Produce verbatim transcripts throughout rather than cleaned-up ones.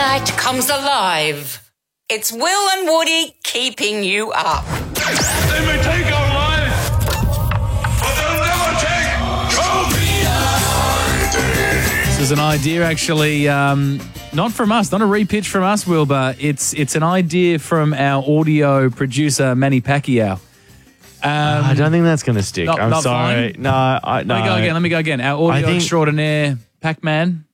night comes alive. It's Will and Woody keeping you up. They may take our lives, but they'll never take trophies. This is an idea, actually, um, not from us, not a repitch from us, Wilbur. It's it's an idea from our audio producer, Manny Pacquiao. Um, I don't think that's going to stick. not- I'm not sorry. fine? No, I, no. Let me go again. Let me go again. Our audio I think- extraordinaire, Pac-Man.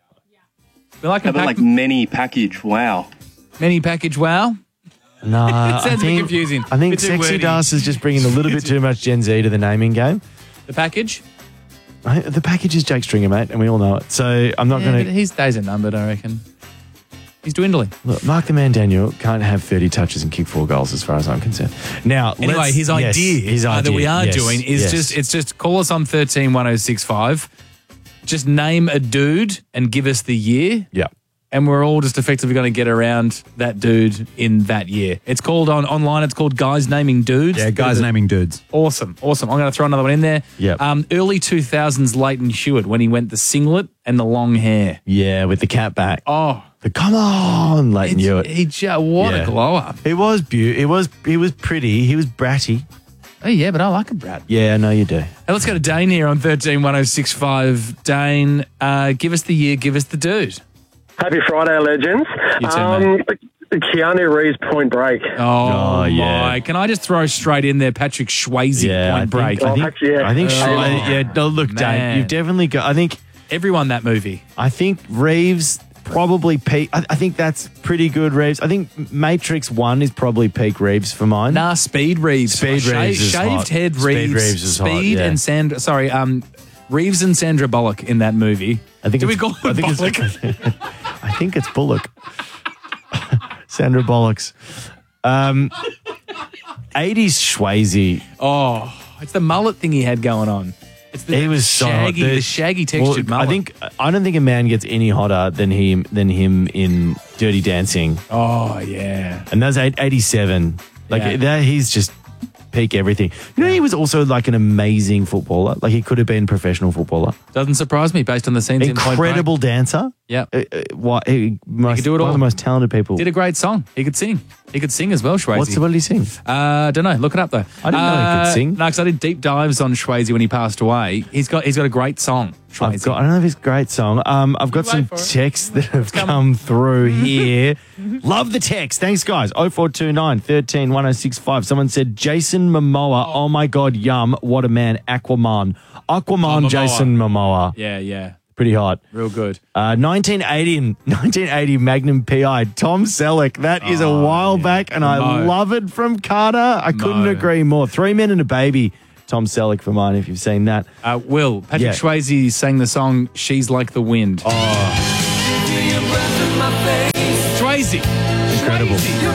We like How a about Pac- like many package? Wow. Many package. Wow. No, It I sounds a bit think, confusing. I think Bit too Sexy wordy. Das is just bringing a little bit too much Gen Z to the naming game. The package. I, the package is Jake Stringer, mate, and we all know it. So I'm not Yeah, going but to... his days are numbered, I reckon. He's dwindling. Look, Mark the Man Daniel can't have thirty touches and kick four goals as far as I'm concerned. Now, Anyway, let's- his yes, idea, his uh, idea that we are yes, doing is yes. just it's just call us on thirteen one oh six five. Just name a dude and give us the year. Yeah. And we're all just effectively going to get around that dude in that year. It's called on online. It's called Guys Naming Dudes. Yeah, guys There's a- naming dudes. Awesome, awesome. I'm going to throw another one in there. Yep. Um, early two thousands Leighton Hewitt when he went the singlet and the long hair. Yeah, with the cat back. Oh, The come on, Leighton Hewitt. he just what Yeah. a glow up. He was beautiful. He was, he was pretty. He was bratty. Oh yeah, but I like him, Brad. Yeah, I know you do. Hey, let's go to Dane here on thirteen one oh six five. Dane, uh, give us the year, give us the dude. Happy Friday, legends. You too, um, Keanu Reeves, Point Break. Oh, Oh, yeah. my. Can I just throw straight in there Patrick Swayze, Yeah, I Point think- Break? I think, Oh, yeah. I think, Oh, Shwa- yeah, no, look, man. Dave, you've definitely got, I think, Everyone that movie. I think Reeves probably peak. I, I think that's pretty good, Reeves. I think Matrix One is probably peak Reeves for mine. Nah, Speed Reeves. Speed Sha- Reeves is Shaved hot. head Speed Reeves. Reeves is hot, Speed yeah. and Sandra, sorry, um, Reeves and Sandra Bullock in that movie. I think Do we it's, call I it think Bullock? It's, I think it's Bullock. Sandra Bullock's. Um, eighties Swayze. Oh, it's the mullet thing he had going on. It's the He was so shaggy, hot. the shaggy textured Well, mullet. I think I don't think a man gets any hotter than him than him in Dirty Dancing. Oh yeah. And that's eight- eighty-seven. Like Yeah. that, he's just peak everything. You know, he was also like an amazing footballer. Like he could have been a professional footballer. Doesn't surprise me based on the scenes in Point Break. Incredible dancer. Yeah. Uh, uh, what, he, most, could do it one all. of the most talented people. Did a great song. He could sing. He could sing as well, Swayze. What's the, what did he sing? Uh, don't know. Look it up though. I didn't know he could sing. No, because I did deep dives on Swayze when he passed away. He's got he's got a great song. Swayze. I've got, I don't know if it's a great song. Um, I've got You some wait for it. texts that have coming. come through here. Love the text. Thanks, guys. oh four two nine, one three, one oh six five. Someone said, Jason Momoa. Oh, my God, yum. What a man. Aquaman. Aquaman, Oh, Momoa. Jason Momoa. Yeah, yeah. Pretty hot. Real good. Uh, nineteen eighty, nineteen eighty Magnum P I. Tom Selleck. That is a Oh, while yeah. back, and I Mo. love it from Carter. I couldn't Mo. agree more. Three Men and a Baby. Tom Selleck for mine, if you've seen that. Uh, Will, Patrick Yeah. Swayze sang the song She's Like the Wind. Oh, Swayze. incredible.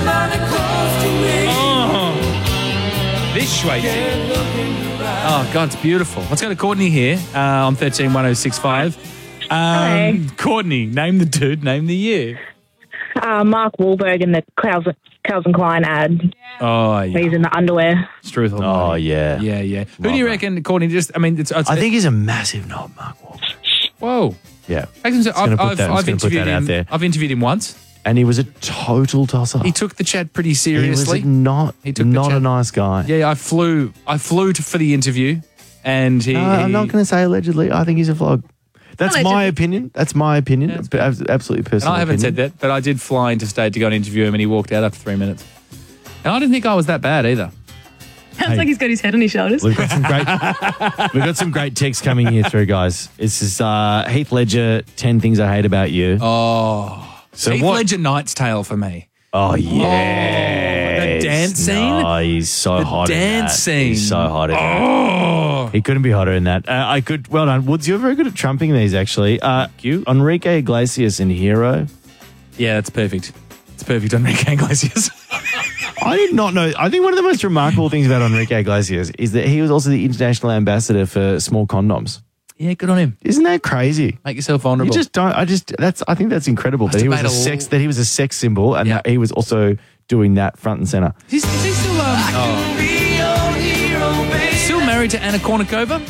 Oh. This Swayze. Oh, God, it's beautiful. Let's go to Courtney here uh, on thirteen one oh six five. Um, Hello. Courtney, name the dude, name the year. Uh, Mark Wahlberg in the Calvin, Calvin Klein ad. Oh, yeah. He's in the underwear. Struth or Oh, money. yeah. Yeah, yeah. Who Love do you that. reckon, Courtney? Just, I mean, it's. it's I think he's a massive knob, Mark Wahlberg. Whoa. Yeah. I've, Just gonna put I've, that- I'm I've just gonna put interviewed that out him. there. I've interviewed him once. And he was a total tosser. He took the chat pretty He seriously. was not, He took the not a chat- nice guy. Yeah, I flew. I flew to, for the interview, and he. No, I'm he- not going to say allegedly. I think he's a vlog. That's Allegedly. my opinion. That's my opinion. Yeah, that's But abs- absolutely And personal I haven't opinion. said that, but I did fly into state to go and interview him, and he walked out after three minutes. And I didn't think I was that bad either. Sounds Hey. like he's got his head on his shoulders. We've got some great, we've got some great texts coming here through, guys. This is uh, Heath Ledger, ten Things I Hate About You. Oh, So Heath what- Ledger Knight's Tale for me. Oh, yeah. the dance scene? Oh, he's so The hot in dance that. scene. He's so hot in that. Oh, He couldn't be hotter in that. Uh, I could, well done. Woods, you're very good at trumping these, actually. Uh, you. Enrique Iglesias in Hero. Yeah, that's perfect. It's perfect, Enrique Iglesias. I did not know. I think one of the most remarkable things about Enrique Iglesias is that he was also the international ambassador for small condoms. Yeah, good on him. Isn't that crazy? Make yourself You vulnerable. just don't. I just. That's. I think that's incredible Must that he have was a made a sex. l- That he was a sex symbol, and Yeah. that he was also doing that front and center. Is he, is he still um, oh. still married to Anna Kournikova?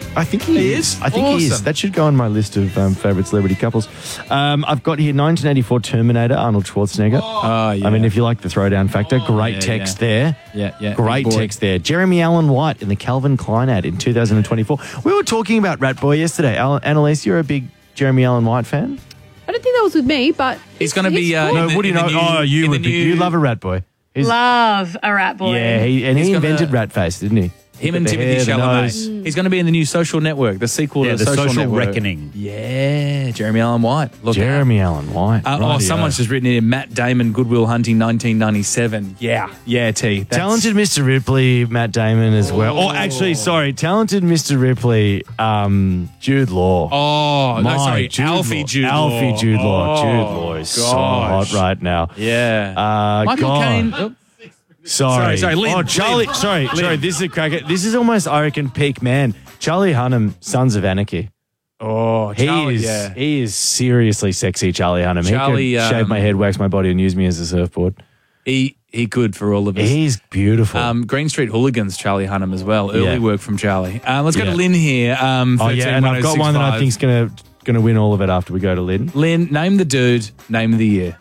I think he, He is. is? I think he is. Awesome. That should go on my list of um, favourite celebrity couples. Um, I've got here nineteen eighty-four Terminator, Arnold Schwarzenegger. Oh, yeah. I mean, if you like the throwdown factor, great yeah, text yeah. there. Yeah, yeah. Great Big boy. text there. Jeremy Allen White in the Calvin Klein ad in two thousand twenty-four. We were talking about Rat Boy yesterday. Al- Annalise, you're a big Jeremy Allen White fan? I don't think that was with me, but He's going to be. Uh, cool. in No, the- what do you in know? the new- oh, you in would the be. new- You love a Rat Boy. He's, Love a rat boy. yeah, he, and He's he got invented a- Rat Face, didn't he? Him The and Timothy hair, the nose. Chalamet. He's going to be in the new Social Network, the sequel Yeah, to the Social, Social Network. Reckoning. Yeah, Jeremy Allen White. Look Jeremy Allen White. out. Uh, oh, Rightio. someone's just written in Matt Damon, Goodwill Hunting, nineteen ninety-seven. Yeah, yeah, T. That's- Talented Mister Ripley, Matt Damon as well. Oh, actually, sorry, talented Mister Ripley, um, Jude Law. Oh, no, My sorry, Jude Alfie Law. Jude Law. Alfie Jude Law. Oh, Jude Law is so gosh. hot right now. Yeah. Uh, Michael God. Caine. Oh, Sorry, Sorry, sorry, Lynn, Oh, Charlie. Lynn. Sorry, Lynn. sorry. This is a cracker. This is almost, I reckon, peak man. Charlie Hunnam, Sons of Anarchy. oh He Charlie, is. yeah. He is seriously sexy, Charlie Hunnam. Charlie, he could shave um, my head, wax my body, and use me as a surfboard. He he could for all of us. He's beautiful. Um, Green Street Hooligans, Charlie Hunnam as well. Early Yeah. work from Charlie. Um, let's go Yeah. to Lynn here. Um, oh yeah, and I've got one that I think's gonna gonna win all of it after we go to Lynn. Lynn, name the dude, name of the year.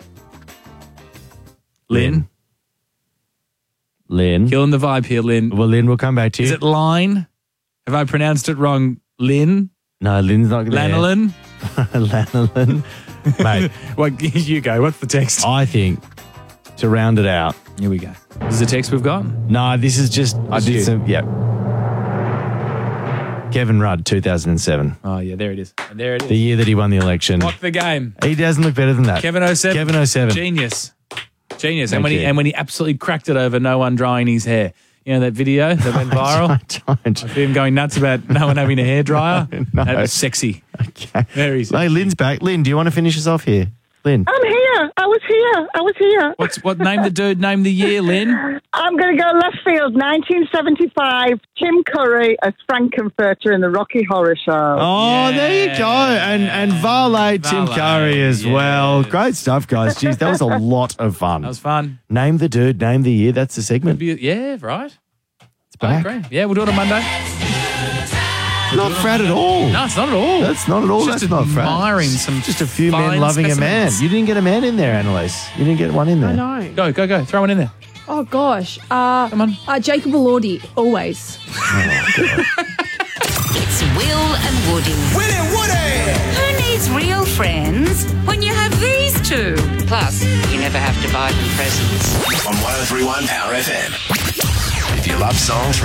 Lynn, Lynn. killing the vibe here, Lynn. Well, Lynn, we'll come back to you. Is it Line? Have I pronounced it wrong? Lynn? No, Lynn's not going to. Lanolin? Lanolin. Mate, Well, you go. What's the text? I think to round it out. Here we go. This is the text we've got. No, this is just. I It's did you. some. Yep. Kevin Rudd, two thousand seven. Oh, yeah, there it is. And there it The is. year that he won the election. Lock the game. He doesn't look better than that. Kevin oh seven. Kevin oh seven. Genius. Genius. And Thank when he you. and when he absolutely cracked it over no one drying his hair. You know that video that went viral? I don't. Of him going nuts about no one having a hairdryer? No. That was sexy. Okay. Very sexy. Hey, Lynn's back. Lynn, do you want to finish us off here? Lynn. I'm here. I was here. I was here. What's what? Name the dude. Name the year, Lynn. I'm going to go left field, nineteen seventy-five. Tim Curry as Frankenfurter in the Rocky Horror Show. Oh, there you go. And and Valet, Tim Valet, Curry as well. yes. Great stuff, guys. Jeez, that was a lot of fun. That was fun. Name the dude, name the year. That's the segment. Yeah, right. It's back. I agree. Yeah, we'll do it on Monday. Not frat at all. No, it's not at all. That's not at all. Just That's not frat. admiring some Just a few men fine loving a man. specimens. You didn't get a man in there, Annalise. You didn't get one in there. I know. Go, go, go. Throw one in there. Oh gosh. Uh, Come on. Uh, Jacob Elordi, always. It's Will and Woody. Will and Woody! Who needs real friends when you have these two? Plus, you never have to buy them presents. On one oh three point one Power F M. If you love songs from